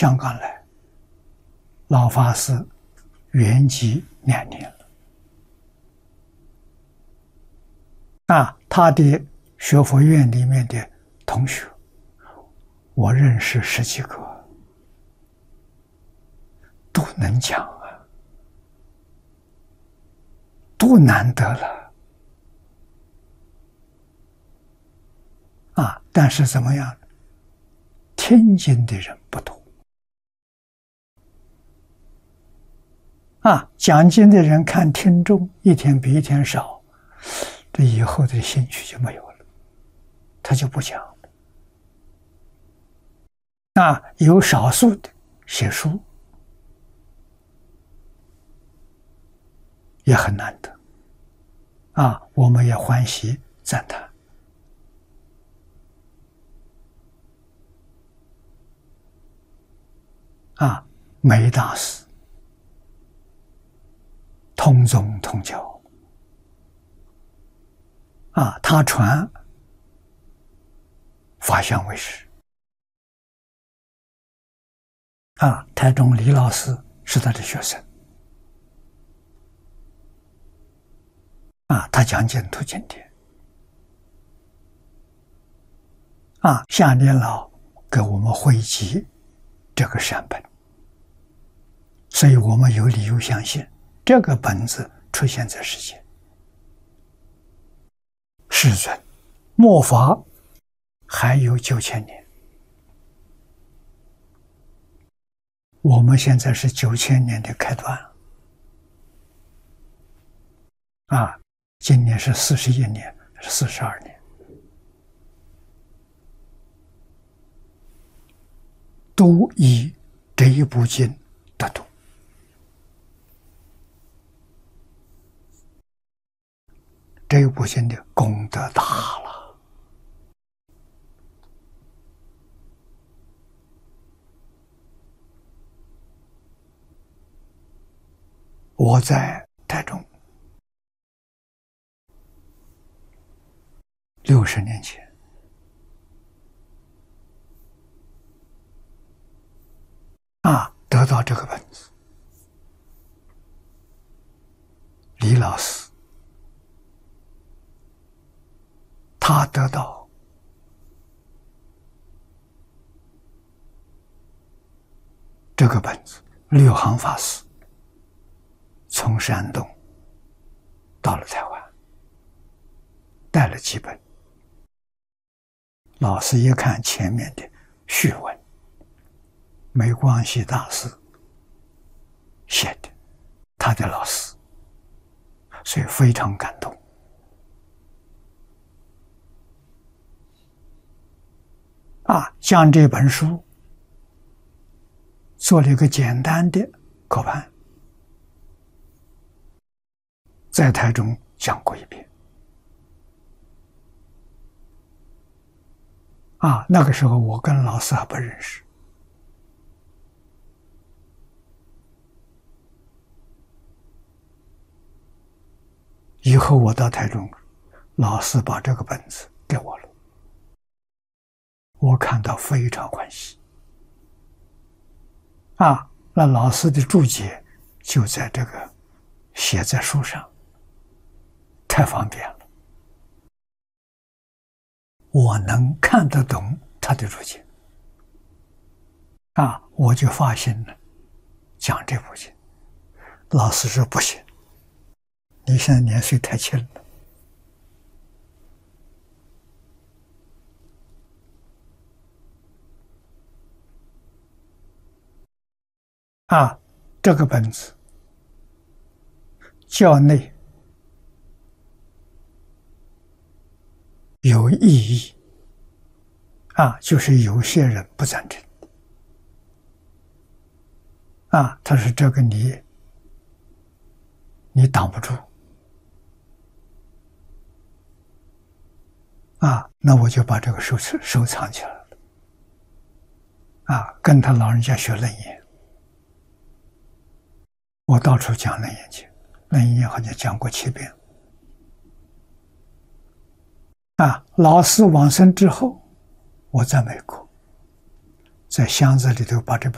香港来，老法师圆寂2年了。他的学佛院里面的同学，我认识10几个，都能讲啊，多难得了但是怎么样？听经的人不多讲经的人看听众一天比一天少，这以后的兴趣就没有了，他就不讲了。有少数的写书也很难得我们也欢喜赞叹。梅大师通宗通教他传法相为师台中李老师是他的学生他讲净土经典夏年老给我们汇集这个善本，所以我们有理由相信这个本子出现在世间，世尊末法还有9000年，我们现在是9000年的开端今年是41年42年，都以这一部经得度。这一部经的功德大了我在台中60年前得到这个本子，李老师他得到这个本子，六行法师从山东到了台湾，带了几本。老师一看前面的序文，梅光熙大师写的，他的老师，所以非常感动将这本书做了一个简单的口盘，在台中讲过一遍那个时候我跟老师还不认识，以后我到台中，老师把这个本子给我了，我看到非常欢喜那老师的注解就在这个写在书上，太方便了，我能看得懂他的注解我就发心了讲这部经。老师说不行，你现在年岁太轻了这个本子教内有异议就是有些人不赞成他说这个你挡不住那我就把这个收藏起来了跟他老人家学楞严，我到处讲楞严经，楞严好像讲过7遍老师往生之后，我在美国在箱子里头把这本